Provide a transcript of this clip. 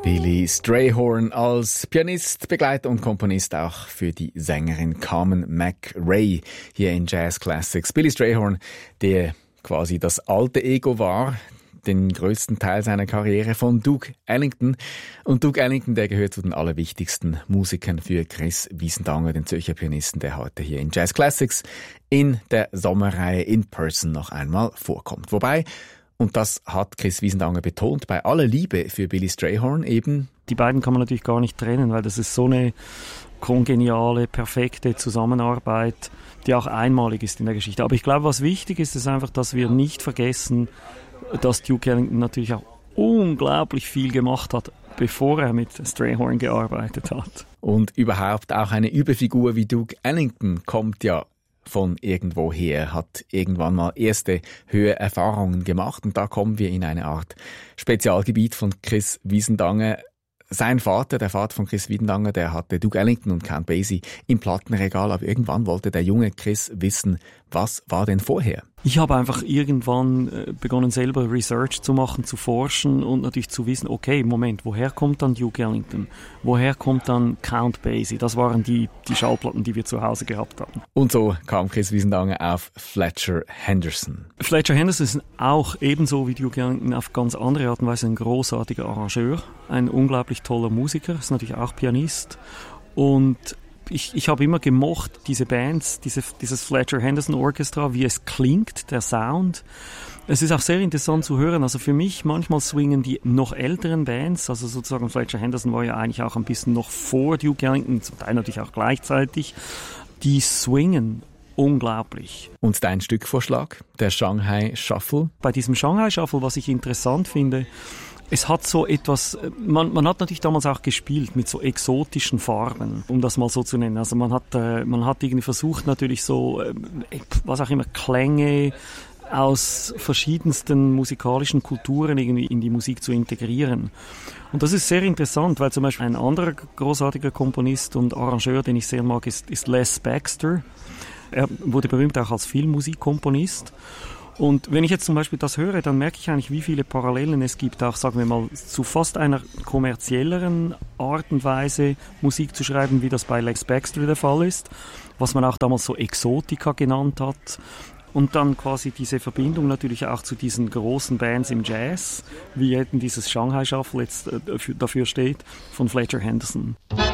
Billy Strayhorn als Pianist, Begleiter und Komponist auch für die Sängerin Carmen McRae hier in Jazz Classics. Billy Strayhorn, der quasi das alte Ego war, den größten Teil seiner Karriere von Duke Ellington. Und Duke Ellington, der gehört zu den allerwichtigsten Musikern für Chris Wiesendanger, den Zürcher Pianisten, der heute hier in Jazz Classics in der Sommerreihe in Person noch einmal vorkommt. Wobei, und das hat Chris Wiesendanger betont, bei aller Liebe für Billy Strayhorn eben. Die beiden kann man natürlich gar nicht trennen, weil das ist so eine kongeniale, perfekte Zusammenarbeit, die auch einmalig ist in der Geschichte. Aber ich glaube, was wichtig ist, ist einfach, dass wir nicht vergessen, dass Duke Ellington natürlich auch unglaublich viel gemacht hat, bevor er mit Strayhorn gearbeitet hat. Und überhaupt auch eine Überfigur wie Duke Ellington kommt ja von irgendwoher, hat irgendwann mal erste Höhererfahrungen gemacht und da kommen wir in eine Art Spezialgebiet von Chris Wiesendanger. Sein Vater, der Vater von Chris Wiesendanger, der hatte Duke Ellington und Count Basie im Plattenregal, aber irgendwann wollte der junge Chris wissen, was war denn vorher? Ich habe einfach irgendwann begonnen, selber Research zu machen, zu forschen und natürlich zu wissen, okay, Moment, woher kommt dann Duke Ellington? Woher kommt dann Count Basie? Das waren die Schallplatten, die wir zu Hause gehabt hatten. Und so kam Chris Wiesendanger auf Fletcher Henderson. Fletcher Henderson ist auch ebenso wie Duke Ellington auf ganz andere Art und Weise ein großartiger Arrangeur, ein unglaublich toller Musiker, ist natürlich auch Pianist und ich habe immer gemocht, diese Bands, dieses Fletcher Henderson Orchestra, wie es klingt, der Sound. Es ist auch sehr interessant zu hören. Also für mich, manchmal swingen die noch älteren Bands, also sozusagen Fletcher Henderson war ja eigentlich auch ein bisschen noch vor Duke Ellington, zum Teil natürlich auch gleichzeitig, die swingen unglaublich. Und dein Stückvorschlag, der Shanghai Shuffle? Bei diesem Shanghai Shuffle, was ich interessant finde, es hat so etwas, man hat natürlich damals auch gespielt mit so exotischen Farben, um das mal so zu nennen. Also man hat irgendwie versucht natürlich so, was auch immer, Klänge aus verschiedensten musikalischen Kulturen irgendwie in die Musik zu integrieren. Und das ist sehr interessant, weil zum Beispiel ein anderer großartiger Komponist und Arrangeur, den ich sehr mag, ist Les Baxter. Er wurde berühmt auch als Filmmusikkomponist. Und wenn ich jetzt zum Beispiel das höre, dann merke ich eigentlich, wie viele Parallelen es gibt, auch, sagen wir mal, zu fast einer kommerzielleren Art und Weise Musik zu schreiben, wie das bei Les Baxter der Fall ist, was man auch damals so Exotica genannt hat. Und dann quasi diese Verbindung natürlich auch zu diesen großen Bands im Jazz, wie eben dieses Shanghai Shuffle jetzt dafür steht, von Fletcher Henderson.